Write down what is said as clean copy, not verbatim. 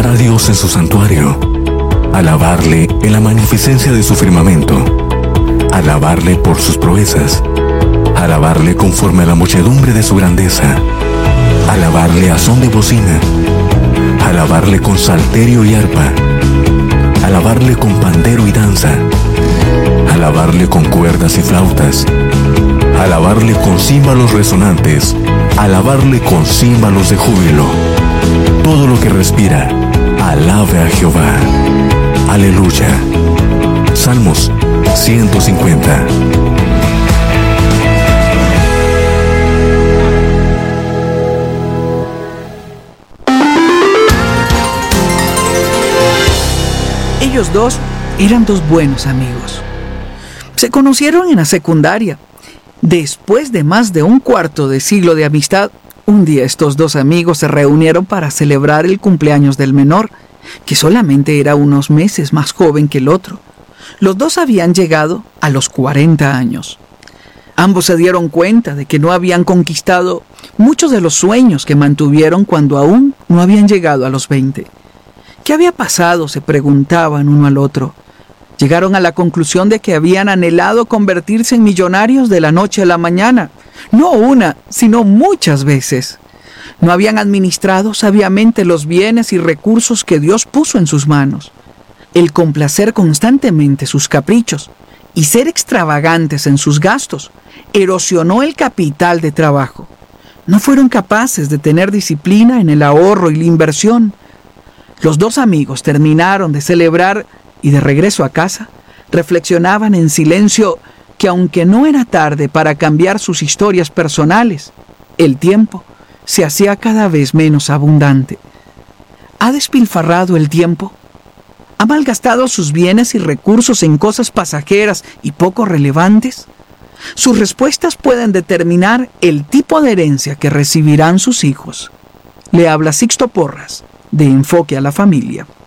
a Dios en su santuario, alabarle en la magnificencia de su firmamento, alabarle por sus proezas, alabarle conforme a la muchedumbre de su grandeza, alabarle a son de bocina, alabarle con salterio y arpa, alabarle con pandero y danza, alabarle con cuerdas y flautas, alabarle con címbalos resonantes, alabarle con címbalos de júbilo. Todo lo que respira, alabe a Jehová. Aleluya. Salmos 150. Ellos dos eran dos buenos amigos. Se conocieron en la secundaria. Después de más de un cuarto de siglo de amistad, un día estos dos amigos se reunieron para celebrar el cumpleaños del menor, que solamente era unos meses más joven que el otro. Los dos habían llegado a los 40 años. Ambos se dieron cuenta de que no habían conquistado muchos de los sueños que mantuvieron cuando aún no habían llegado a los 20. ¿Qué había pasado?, se preguntaban uno al otro. Llegaron a la conclusión de que habían anhelado convertirse en millonarios de la noche a la mañana. No una, sino muchas veces. No habían administrado sabiamente los bienes y recursos que Dios puso en sus manos. El complacer constantemente sus caprichos y ser extravagantes en sus gastos erosionó el capital de trabajo. No fueron capaces de tener disciplina en el ahorro y la inversión. Los dos amigos terminaron de celebrar y de regreso a casa, reflexionaban en silencio que aunque no era tarde para cambiar sus historias personales, el tiempo se hacía cada vez menos abundante. ¿Ha despilfarrado el tiempo? ¿Ha malgastado sus bienes y recursos en cosas pasajeras y poco relevantes? Sus respuestas pueden determinar el tipo de herencia que recibirán sus hijos. Le habla Sixto Porras, de Enfoque a la Familia.